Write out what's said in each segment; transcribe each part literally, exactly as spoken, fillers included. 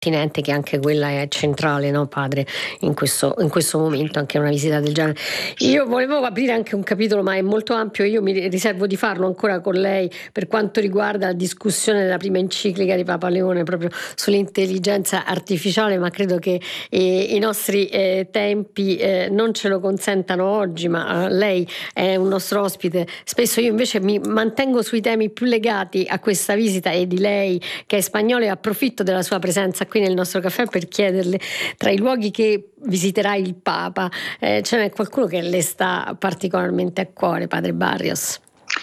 che anche quella è centrale, no padre, in questo, in questo momento, anche una visita del genere. Io volevo aprire anche un capitolo, ma è molto ampio, io mi riservo di farlo ancora con lei per quanto riguarda la discussione della prima enciclica di Papa Leone proprio sull'intelligenza artificiale, ma credo che eh, i nostri eh, tempi eh, non ce lo consentano oggi, ma eh, lei è un nostro ospite. Spesso io invece mi mantengo sui temi più legati a questa visita e di lei che è spagnola, e approfitto della sua presenza qui nel nostro caffè per chiederle, tra i luoghi che visiterà il Papa, eh, ce n'è qualcuno che le sta particolarmente a cuore, padre Barrios?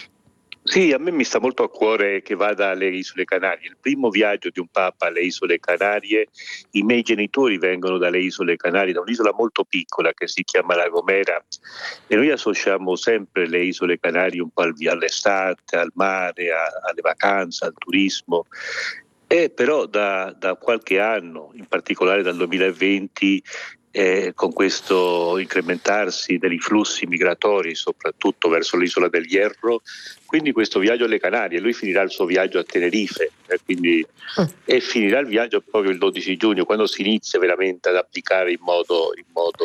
Sì, a me mi sta molto a cuore che vada alle Isole Canarie. Il primo viaggio di un Papa alle Isole Canarie, i miei genitori vengono dalle Isole Canarie, da un'isola molto piccola che si chiama La Gomera, e noi associamo sempre le Isole Canarie un po' al, all'estate, al mare, a, alle vacanze, al turismo. E però da, da qualche anno, in particolare dal duemilaventi, eh, con questo incrementarsi dei flussi migratori, soprattutto verso l'isola del Hierro, quindi questo viaggio alle Canarie, lui finirà il suo viaggio a Tenerife, eh, quindi, mm. e finirà il viaggio proprio il dodici giugno, quando si inizia veramente ad applicare in modo, in modo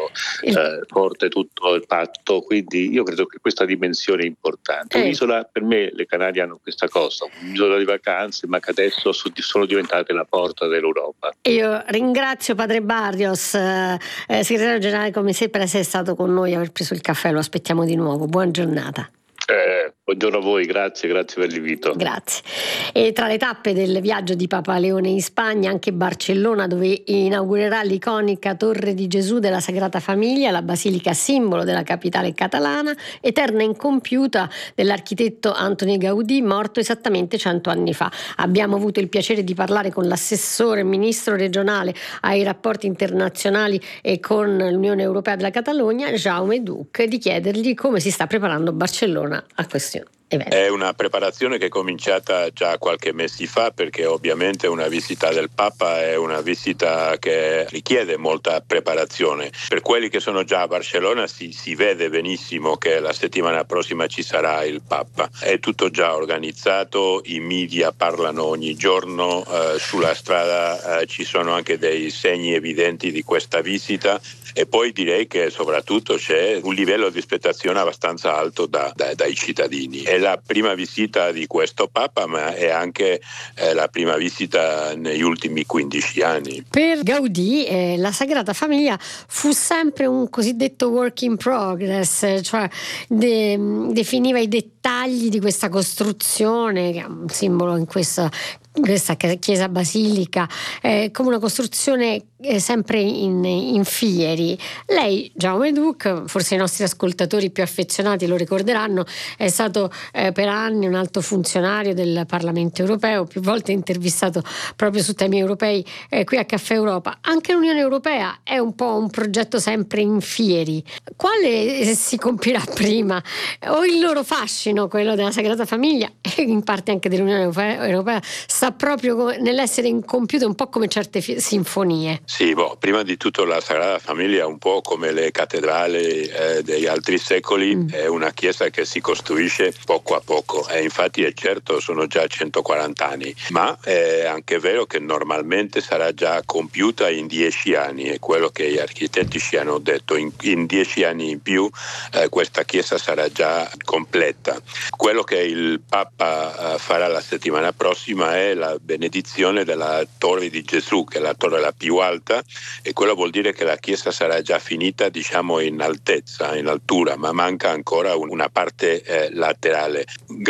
eh, forte tutto il patto. Quindi io credo che questa dimensione è importante. Un'isola, per me le Canarie hanno questa cosa, un'isola di vacanze, ma che adesso sono diventate la porta dell'Europa. Io ringrazio padre Barrios, eh, segretario generale come sempre, per essere stato con noi, aver preso il caffè, lo aspettiamo di nuovo. Buona giornata. Eh, buongiorno a voi, grazie, grazie per l'invito. Grazie. E tra le tappe del viaggio di Papa Leone in Spagna, anche Barcellona, dove inaugurerà l'iconica Torre di Gesù della Sagrada Famiglia, la basilica simbolo della capitale catalana, eterna incompiuta dell'architetto Antoni Gaudí, morto esattamente cento anni fa. Abbiamo avuto il piacere di parlare con l'assessore ministro regionale ai rapporti internazionali e con l'Unione Europea della Catalogna, Jaume Duch, di chiedergli come si sta preparando Barcellona a questo evento. È una preparazione che è cominciata già qualche mese fa, perché ovviamente una visita del Papa è una visita che richiede molta preparazione. Per quelli che sono già a Barcellona si, si vede benissimo che la settimana prossima ci sarà il Papa. È tutto già organizzato, i media parlano ogni giorno, eh, sulla strada eh, ci sono anche dei segni evidenti di questa visita, e poi direi che soprattutto c'è un livello di aspettazione abbastanza alto da, da, dai cittadini. È la prima visita di questo Papa, ma è anche eh, la prima visita negli ultimi quindici anni. Per Gaudì eh, la Sagrada Famiglia fu sempre un cosiddetto work in progress, cioè de, definiva i dettagli di questa costruzione, che è un simbolo in questa questa chiesa basilica, eh, come una costruzione eh, sempre in, in fieri. Lei, Jaume Duch, forse i nostri ascoltatori più affezionati lo ricorderanno, è stato eh, per anni un alto funzionario del Parlamento europeo, più volte intervistato proprio su temi europei eh, qui a Caffè Europa. Anche l'Unione Europea è un po' un progetto sempre in fieri. Quale eh, si compirà prima? O il loro fascino, quello della Sagrada Famiglia e in parte anche dell'Unione Europea, sta proprio nell'essere incompiute, un po' come certe fi- sinfonie. Sì, boh, prima di tutto la Sagrada Famiglia è un po' come le cattedrali eh, degli altri secoli, mm. è una chiesa che si costruisce poco a poco, e infatti è certo sono già centoquaranta anni, ma è anche vero che normalmente sarà già compiuta in dieci anni, è quello che gli architetti ci hanno detto, in, in dieci anni in più eh, questa chiesa sarà già completa. Quello che il Papa eh, farà la settimana prossima è la benedizione della Torre di Gesù, che è la torre la più alta, e quello vuol dire che la chiesa sarà già finita, diciamo, in altezza, in altura, ma manca ancora una parte eh, laterale.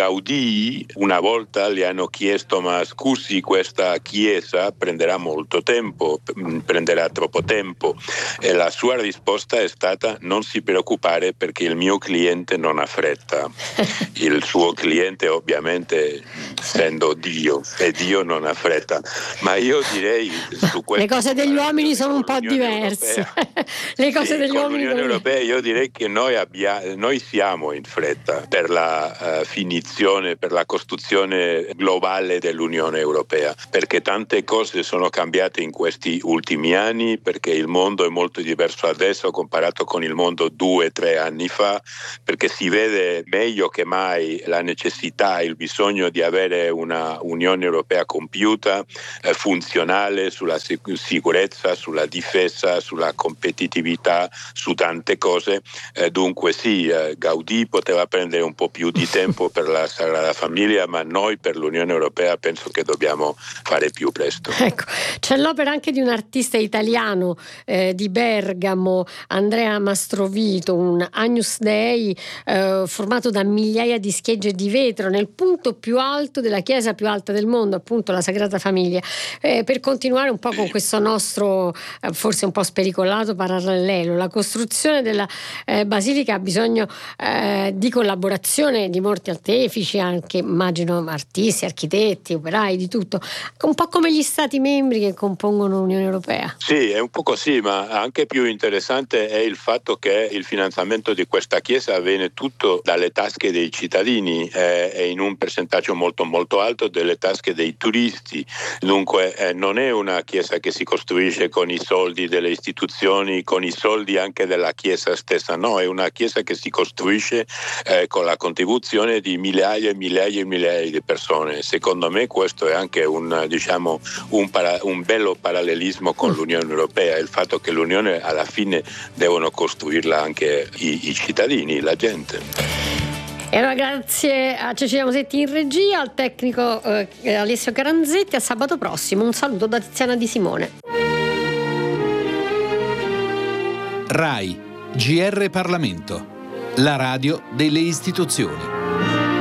Gaudì una volta gli hanno chiesto: ma scusi, questa chiesa prenderà molto tempo, prenderà troppo tempo, e la sua risposta è stata: non si preoccupare, perché il mio cliente non ha fretta. Il suo cliente ovviamente essendo Dio, e Dio non ha fretta, ma io direi su questo, le cose degli uomini sono un po' diverse. Le cose sì, degli con uomini l'Unione Europea io direi che noi abbiamo, noi siamo in fretta per la uh, finizione, per la costruzione globale dell'Unione Europea, perché tante cose sono cambiate in questi ultimi anni, perché il mondo è molto diverso adesso comparato con il mondo due, tre anni fa, perché si vede meglio che mai la necessità, il bisogno di avere una Unione Europea europea compiuta, eh, funzionale, sulla sic- sicurezza, sulla difesa, sulla competitività, su tante cose. Eh, dunque sì, eh, Gaudì poteva prendere un po' più di tempo per la Sagrada Famiglia, ma noi per l'Unione Europea penso che dobbiamo fare più presto. Ecco, c'è l'opera anche di un artista italiano eh, di Bergamo, Andrea Mastrovito, un Agnus Dei eh, formato da migliaia di schegge di vetro nel punto più alto della chiesa più alta del mondo, appunto la Sagrada Famiglia. Eh, per continuare un po' con questo nostro eh, forse un po' spericolato parallelo, la costruzione della eh, basilica ha bisogno eh, di collaborazione di molti artefici, anche immagino artisti, architetti, operai, di tutto, un po' come gli stati membri che compongono l'Unione Europea. Sì, è un po' così, ma anche più interessante è il fatto che il finanziamento di questa chiesa avviene tutto dalle tasche dei cittadini eh, e in un percentaggio molto molto alto delle tasche dei turisti. Dunque eh, non è una chiesa che si costruisce con i soldi delle istituzioni, con i soldi anche della chiesa stessa, no, è una chiesa che si costruisce eh, con la contribuzione di migliaia e migliaia e migliaia di persone. Secondo me questo è anche un, diciamo, un, para, un bello parallelismo con l'Unione Europea, il fatto che l'Unione alla fine devono costruirla anche i, i cittadini, la gente. E allora grazie a Cecilia Mosetti in regia, al tecnico eh, Alessio Caranzetti, a sabato prossimo. Un saluto da Tiziana Di Simone. RAI, G R Parlamento, la radio delle istituzioni.